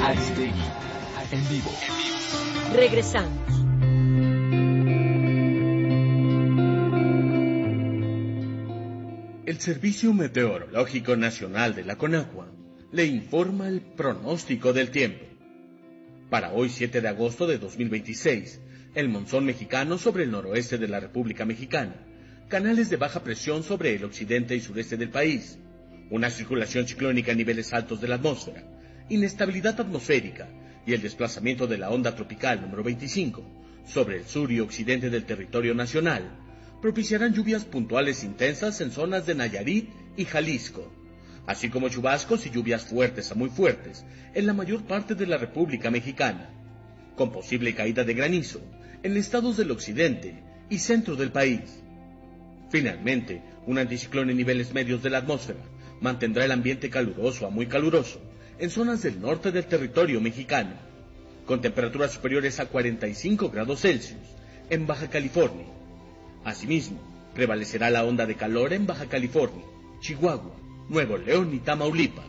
Aristegui, en vivo. Regresamos. El Servicio Meteorológico Nacional de la Conagua le informa el pronóstico del tiempo. Para hoy 7 de agosto de 2026, el monzón mexicano sobre el noroeste de la República Mexicana, canales de baja presión sobre el occidente y sureste del país, una circulación ciclónica a niveles altos de la atmósfera, inestabilidad atmosférica y el desplazamiento de la onda tropical número 25 sobre el sur y occidente del territorio nacional, propiciarán lluvias puntuales intensas en zonas de Nayarit y Jalisco, así como chubascos y lluvias fuertes a muy fuertes en la mayor parte de la República Mexicana, con posible caída de granizo en estados del occidente y centro del país. Finalmente, un anticiclón en niveles medios de la atmósfera mantendrá el ambiente caluroso a muy caluroso en zonas del norte del territorio mexicano, con temperaturas superiores a 45 grados Celsius en Baja California. Asimismo, prevalecerá la onda de calor en Baja California, Chihuahua, Nuevo León y Tamaulipas.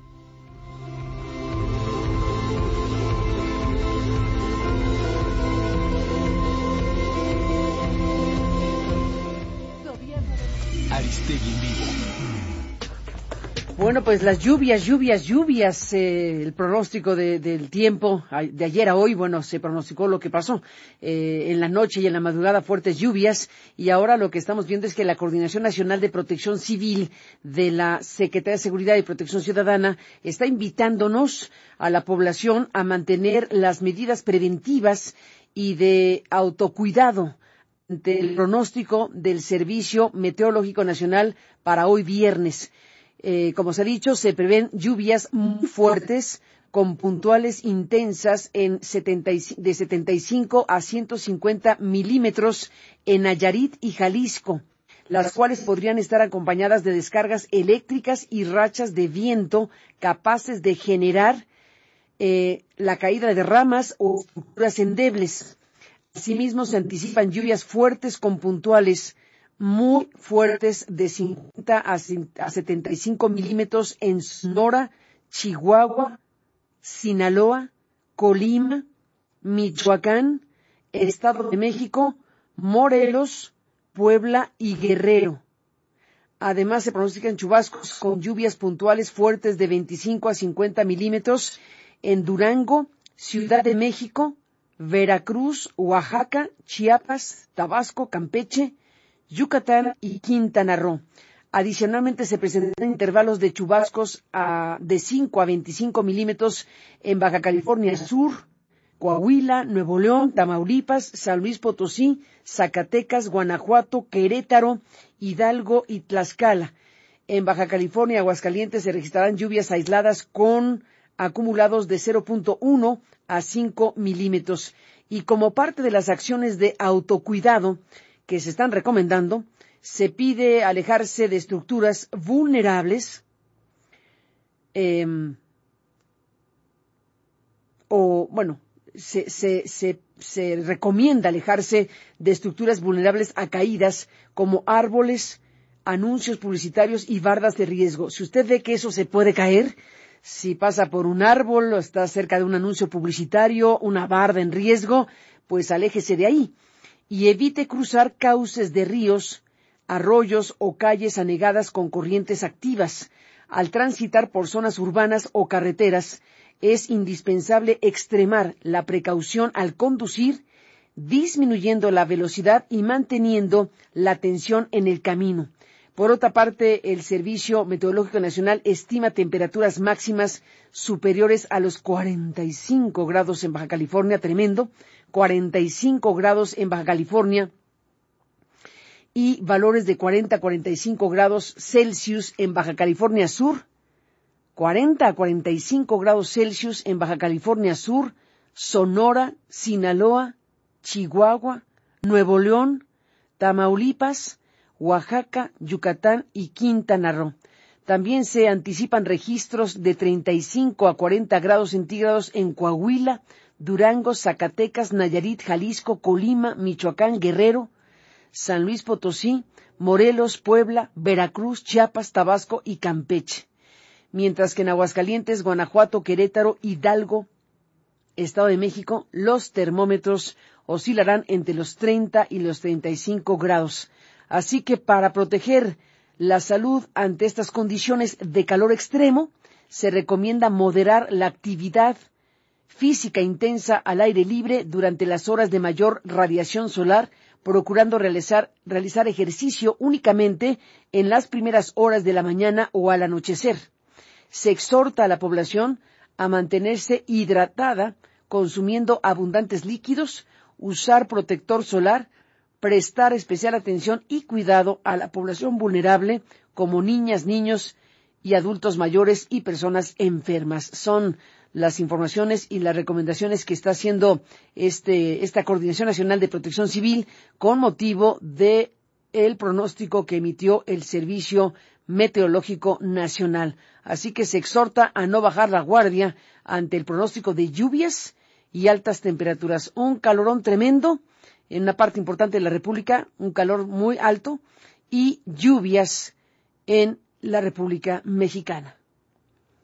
Aristegui en vivo. Bueno, pues las lluvias, el pronóstico del tiempo, de ayer a hoy, bueno, se pronosticó lo que pasó en la noche y en la madrugada, fuertes lluvias, y ahora lo que estamos viendo es que la Coordinación Nacional de Protección Civil de la Secretaría de Seguridad y Protección Ciudadana está invitándonos a la población a mantener las medidas preventivas y de autocuidado del pronóstico del Servicio Meteorológico Nacional para hoy viernes. Como se ha dicho, se prevén lluvias muy fuertes con puntuales intensas de 75 a 150 milímetros en Nayarit y Jalisco, las cuales podrían estar acompañadas de descargas eléctricas y rachas de viento capaces de generar la caída de ramas o estructuras endebles. Asimismo, se anticipan lluvias fuertes con puntuales muy fuertes de 50 a 75 milímetros en Sonora, Chihuahua, Sinaloa, Colima, Michoacán, Estado de México, Morelos, Puebla y Guerrero. Además, se pronostican chubascos con lluvias puntuales fuertes de 25 a 50 milímetros en Durango, Ciudad de México, Veracruz, Oaxaca, Chiapas, Tabasco, Campeche, Yucatán y Quintana Roo. Adicionalmente, se presentan intervalos de chubascos de 5 a 25 milímetros en Baja California Sur, Coahuila, Nuevo León, Tamaulipas, San Luis Potosí, Zacatecas, Guanajuato, Querétaro, Hidalgo y Tlaxcala. En Baja California y Aguascalientes se registrarán lluvias aisladas con acumulados de 0.1 a 5 milímetros. Y como parte de las acciones de autocuidado que se están recomendando, se pide alejarse de estructuras vulnerables se recomienda alejarse de estructuras vulnerables a caídas como árboles, anuncios publicitarios y bardas de riesgo. Si usted ve que eso se puede caer, si pasa por un árbol o está cerca de un anuncio publicitario, una barda en riesgo, pues aléjese de ahí. Y evite cruzar cauces de ríos, arroyos o calles anegadas con corrientes activas. Al transitar por zonas urbanas o carreteras, es indispensable extremar la precaución al conducir, disminuyendo la velocidad y manteniendo la tensión en el camino. Por otra parte, el Servicio Meteorológico Nacional estima temperaturas máximas superiores a los 45 grados en Baja California, tremendo, 45 grados en Baja California y valores de 40 a 45 grados Celsius en Baja California Sur, 40 a 45 grados Celsius en Baja California Sur, Sonora, Sinaloa, Chihuahua, Nuevo León, Tamaulipas, Oaxaca, Yucatán y Quintana Roo. También se anticipan registros de 35 a 40 grados centígrados en Coahuila, Durango, Zacatecas, Nayarit, Jalisco, Colima, Michoacán, Guerrero, San Luis Potosí, Morelos, Puebla, Veracruz, Chiapas, Tabasco y Campeche. Mientras que en Aguascalientes, Guanajuato, Querétaro, Hidalgo, Estado de México, los termómetros oscilarán entre los 30 y los 35 grados. Así que para proteger la salud ante estas condiciones de calor extremo, se recomienda moderar la actividad física intensa al aire libre durante las horas de mayor radiación solar, procurando realizar ejercicio únicamente en las primeras horas de la mañana o al anochecer. Se exhorta a la población a mantenerse hidratada, consumiendo abundantes líquidos, usar protector solar, prestar especial atención y cuidado a la población vulnerable, como niñas, niños y adultos mayores y personas enfermas. Son las informaciones y las recomendaciones que está haciendo esta Coordinación Nacional de Protección Civil con motivo de el pronóstico que emitió el Servicio Meteorológico Nacional. Así que se exhorta a no bajar la guardia ante el pronóstico de lluvias y altas temperaturas. Un calorón tremendo en una parte importante de la República, un calor muy alto y lluvias en la República Mexicana.